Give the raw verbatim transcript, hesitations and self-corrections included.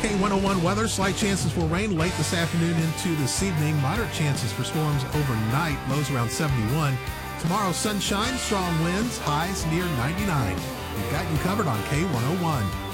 K one oh one weather, slight chances for rain late this afternoon into this evening. Moderate chances for storms overnight, lows around seventy-one. Tomorrow, sunshine, strong winds, highs near ninety-nine. We've got you covered on K one oh one.